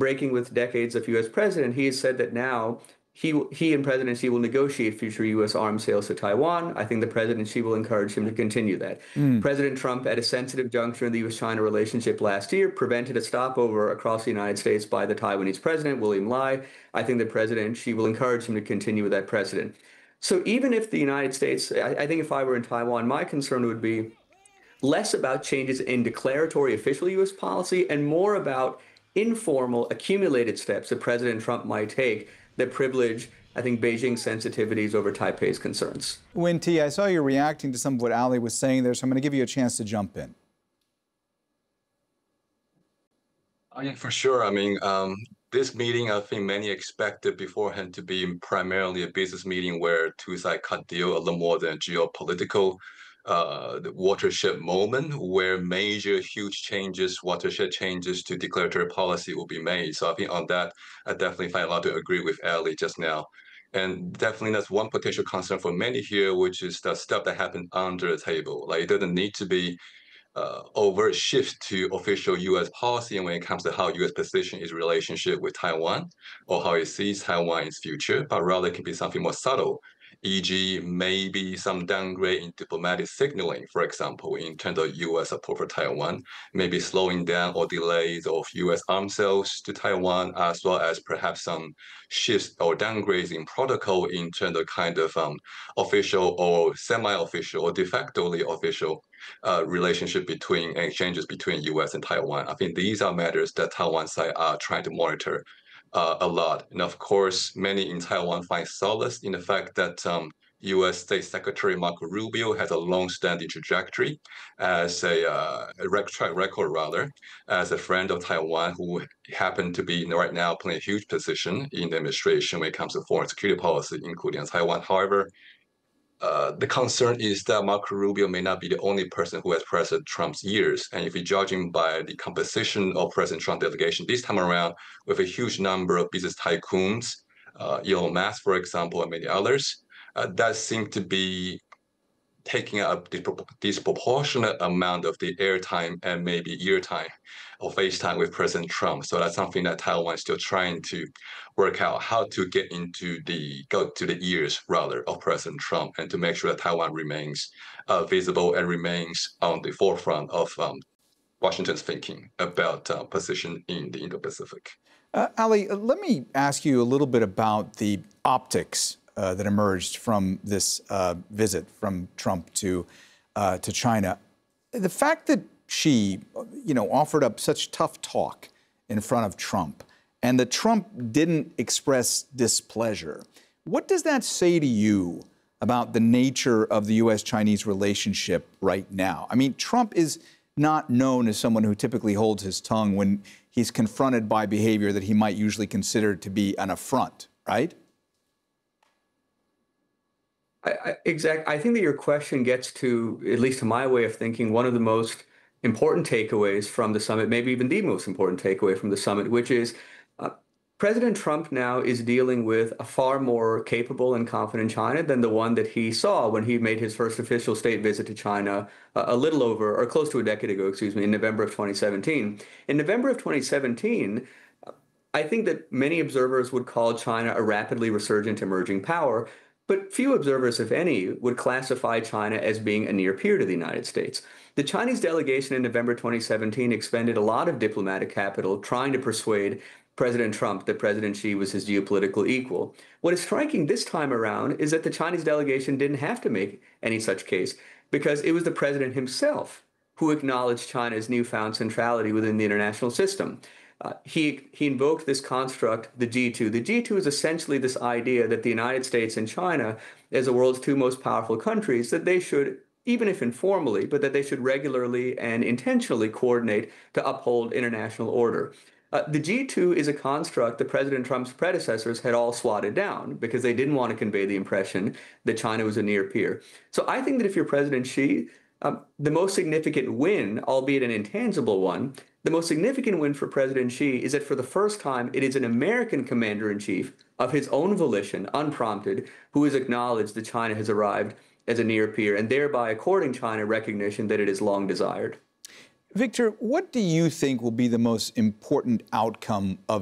breaking with decades of U.S. president, he has said that now he and President Xi will negotiate future U.S. arms sales to Taiwan. I think the President Xi will encourage him to continue that. Mm. President Trump, at a sensitive juncture in the U.S.-China relationship last year, prevented a stopover across the United States by the Taiwanese president, William Lai. I think the President Xi will encourage him to continue with that precedent. So even if the United States, I think if I were in Taiwan, my concern would be less about changes in declaratory official U.S. policy and more about informal, accumulated steps that President Trump might take that privilege, I think, Beijing's sensitivities over Taipei's concerns. Wen T, I saw you reacting to some of what Ali was saying there, so I'm going to give you a chance to jump in. Yeah, for sure. I mean, this meeting, I think many expected beforehand to be primarily a business meeting where two sides cut deal a little more than geopolitical the watershed moment where major, huge changes, watershed changes to declaratory policy will be made. So I think on that, I definitely find a lot to agree with Ali just now. And definitely that's one potential concern for many here, which is the stuff that happened under the table. Like it doesn't need to be overt shift to official U.S. policy and when it comes to how U.S. position its relationship with Taiwan or how it sees Taiwan in its future, but rather it can be something more subtle, e.g., maybe some downgrade in diplomatic signaling, for example, in terms of U.S. support for Taiwan, maybe slowing down or delays of U.S. arms sales to Taiwan, as well as perhaps some shifts or downgrades in protocol in terms of kind of official or semi-official or de facto official relationship between exchanges between U.S. and Taiwan. I think these are matters that Taiwan side are trying to monitor a lot. And of course, many in Taiwan find solace in the fact that U.S. State Secretary Marco Rubio has a long-standing trajectory as a track record, rather, as a friend of Taiwan who happened to be right now playing a huge position in the administration when it comes to foreign security policy, including on Taiwan. However, the concern is that Marco Rubio may not be the only person who has President Trump's ears. And if you're judging by the composition of President Trump delegation this time around, with a huge number of business tycoons, Elon Musk, for example, and many others, that seems to be taking up disproportionate amount of the airtime and maybe ear time or face time with President Trump. So that's something that Taiwan is still trying to work out how to go to the ears rather of President Trump and to make sure that Taiwan remains visible and remains on the forefront of Washington's thinking about position in the Indo-Pacific. Ali, let me ask you a little bit about the optics that emerged from this visit from Trump to China. The fact that Xi, offered up such tough talk in front of Trump, and that Trump didn't express displeasure, what does that say to you about the nature of the U.S.-Chinese relationship right now? I mean, Trump is not known as someone who typically holds his tongue when he's confronted by behavior that he might usually consider to be an affront, right? I think that your question gets to, at least to my way of thinking, one of the most important takeaways from the summit, maybe even the most important takeaway from the summit, which is President Trump now is dealing with a far more capable and confident China than the one that he saw when he made his first official state visit to China a little over, or close to a decade ago, in November of 2017. In November of 2017, I think that many observers would call China a rapidly resurgent emerging power. But few observers, if any, would classify China as being a near peer to the United States. The Chinese delegation in November 2017 expended a lot of diplomatic capital trying to persuade President Trump that President Xi was his geopolitical equal. What is striking this time around is that the Chinese delegation didn't have to make any such case because it was the president himself who acknowledged China's newfound centrality within the international system. He invoked this construct, the G2. The G2 is essentially this idea that the United States and China, as the world's two most powerful countries, that they should, even if informally, but that they should regularly and intentionally coordinate to uphold international order. The G2 is a construct that President Trump's predecessors had all swatted down because they didn't want to convey the impression that China was a near peer. So I think that if you're President Xi, the most significant win, albeit an intangible one, the most significant win for President Xi is that for the first time, it is an American commander-in-chief of his own volition, unprompted, who has acknowledged that China has arrived as a near peer and thereby according China recognition that it has long desired. Victor, what do you think will be the most important outcome of